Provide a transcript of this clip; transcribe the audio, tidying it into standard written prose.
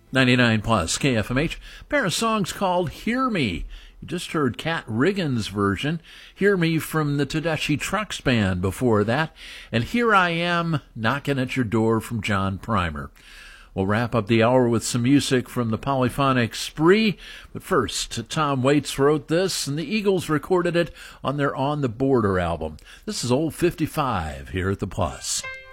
99 plus KFMH. Pair of songs called Hear Me. You just heard Kat Riggins' version. Hear Me from the Tedeschi Trucks Band before that. And Here I Am, Knocking at Your Door from John Primer. We'll wrap up the hour with some music from the Polyphonic Spree. But first, Tom Waits wrote this, and the Eagles recorded it on their On the Border album. This is Old 55 here at the Plus.